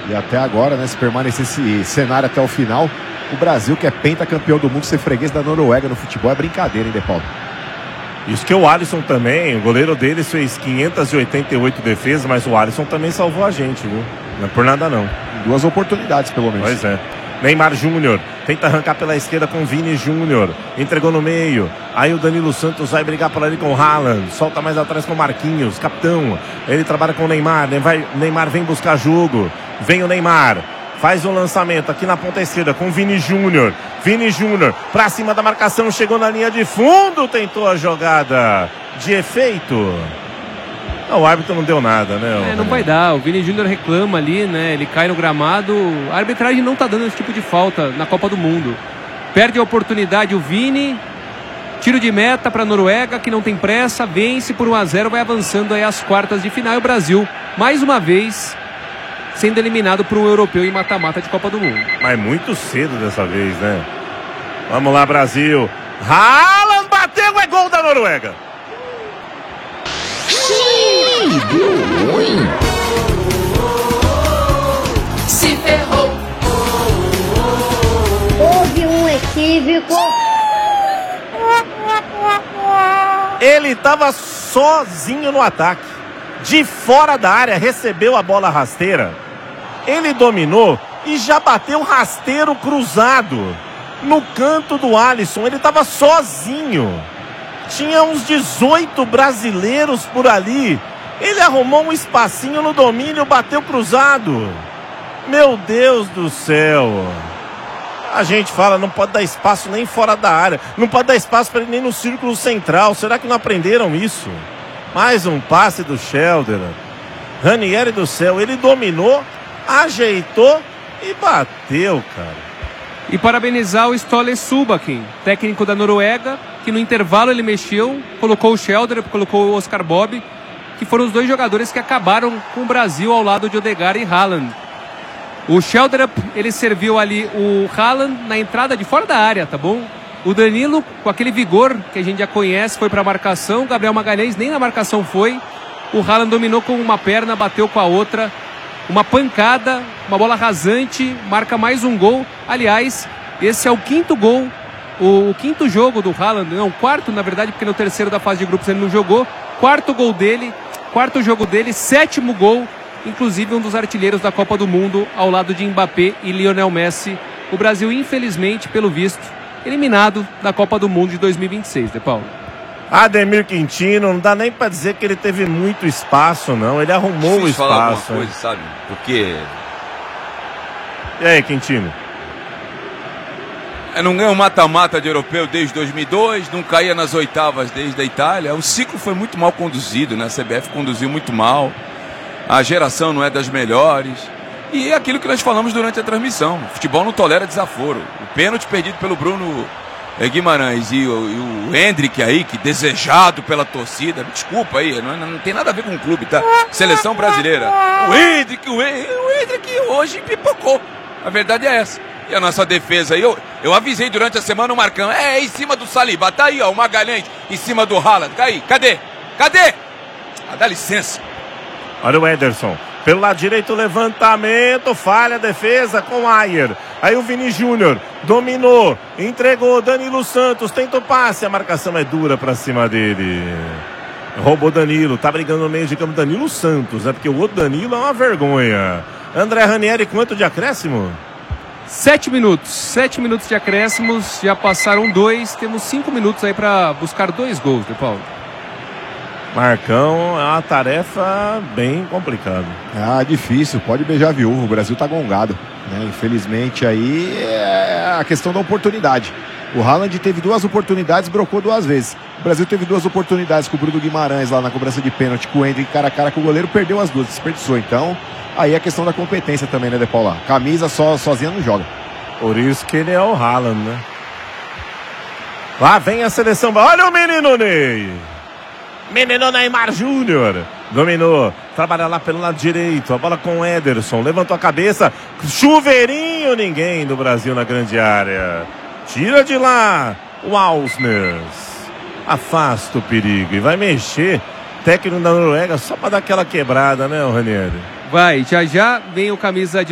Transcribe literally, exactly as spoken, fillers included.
E até agora, né, se permanecer esse cenário até o final, o Brasil, que é pentacampeão do mundo, ser freguês da Noruega no futebol é brincadeira, hein, De Paulo? Isso que o Alisson também, o goleiro deles fez quinhentas e oitenta e oito defesas, mas o Alisson também salvou a gente, viu? Não é por nada não. Duas oportunidades, pelo menos. Pois é. Neymar Júnior tenta arrancar pela esquerda com Vini Júnior, entregou no meio, aí o Danilo Santos vai brigar por ali com o Haaland, solta mais atrás com o Marquinhos, capitão, ele trabalha com o Neymar, Neymar vem buscar jogo, vem o Neymar, faz o lançamento aqui na ponta esquerda com Vini Júnior, Vini Júnior pra cima da marcação, chegou na linha de fundo, tentou a jogada de efeito. Não, o árbitro não deu nada, né? É, não vai dar, o Vini Júnior reclama ali, né? Ele cai no gramado, a arbitragem não tá dando esse tipo de falta na Copa do Mundo. Perde a oportunidade o Vini, tiro de meta para a Noruega, que não tem pressa, vence por um a zero, vai avançando aí às quartas de final. E o Brasil, mais uma vez, sendo eliminado por um europeu em mata-mata de Copa do Mundo. Mas muito cedo dessa vez, né? Vamos lá, Brasil. Haaland bateu, é gol da Noruega. Ih, deu ruim. Se ferrou. Houve um equívoco. Ele estava sozinho no ataque. De fora da área, recebeu a bola rasteira. Ele dominou e já bateu rasteiro cruzado no canto do Alisson. Ele estava sozinho. Tinha uns dezoito brasileiros por ali. Ele arrumou um espacinho no domínio, bateu cruzado. Meu Deus do céu. A gente fala, não pode dar espaço nem fora da área. Não pode dar espaço para ele nem no círculo central. Será que não aprenderam isso? Mais um passe do Schelder. Ranieri do céu, ele dominou, ajeitou e bateu, cara. E parabenizar o Ståle Solbakken, técnico da Noruega, que no intervalo ele mexeu, colocou o Schelder, colocou o Oscar Bob, que foram os dois jogadores que acabaram com o Brasil ao lado de Odegaard e Haaland. O Schelder, ele serviu ali o Haaland na entrada de fora da área, tá bom? O Danilo, com aquele vigor que a gente já conhece, foi para a marcação. O Gabriel Magalhães nem na marcação foi. O Haaland dominou com uma perna, bateu com a outra. Uma pancada, uma bola rasante, marca mais um gol. Aliás, esse é o quinto gol, o, o quinto jogo do Haaland, não, o quarto na verdade, porque no terceiro da fase de grupos ele não jogou. Quarto gol dele, quarto jogo dele, sétimo gol, inclusive um dos artilheiros da Copa do Mundo, ao lado de Mbappé e Lionel Messi. O Brasil, infelizmente, pelo visto, eliminado da Copa do Mundo de dois mil e vinte e seis, De Paulo. Ademir Quintino, não dá nem pra dizer que ele teve muito espaço, não. Ele arrumou o espaço. Falar alguma coisa, sabe? Porque... E aí, Quintino? Eu não ganho um mata-mata de europeu desde dois mil e dois, não caía nas oitavas desde a Itália. O ciclo foi muito mal conduzido, né? A C B F conduziu muito mal. A geração não é das melhores. E é aquilo que nós falamos durante a transmissão. O futebol não tolera desaforo. O pênalti perdido pelo Bruno Guimarães e o, e o Hendrick aí, que desejado pela torcida, desculpa aí, não, não tem nada a ver com o clube, tá? Seleção brasileira. O Hendrick, o Hendrick, o Hendrick hoje pipocou. A verdade é essa. E a nossa defesa aí, eu, eu avisei durante a semana o Marcão, é, em cima do Saliba, tá aí, ó, o Magalhães, em cima do Haaland, tá aí, cadê? Cadê? Ah, dá licença. Olha o Ederson. Pelo lado direito, levantamento, falha a defesa com o Ayer. Aí o Vini Júnior dominou, entregou, Danilo Santos, tenta o passe, a marcação é dura pra cima dele. Roubou Danilo, tá brigando no meio de campo Danilo Santos, né? Porque o outro Danilo é uma vergonha. André Ranieri, quanto de acréscimo? Sete minutos, sete minutos de acréscimos, já passaram dois, temos cinco minutos aí pra buscar dois gols, De Paulo. Marcão, é uma tarefa bem complicada. Ah, difícil, pode beijar a viúva, o Brasil tá gongado, né? Infelizmente aí é a questão da oportunidade. O Haaland teve duas oportunidades, brocou duas vezes. O Brasil teve duas oportunidades com o Bruno Guimarães lá na cobrança de pênalti, com o Hendrick cara a cara com o goleiro, perdeu as duas, desperdiçou. Então, aí é a questão da competência também, né, De Paula? Camisa só, sozinha não joga. Por isso que ele é o Haaland, né? Lá vem a seleção, olha o menino Ney! Menino Neymar Júnior, dominou, trabalha lá pelo lado direito, a bola com o Ederson, levantou a cabeça, chuveirinho, ninguém do Brasil na grande área, tira de lá o Ausners, afasta o perigo e vai mexer, técnico da Noruega só para dar aquela quebrada, né, o Ranieri? Vai, já já vem o camisa de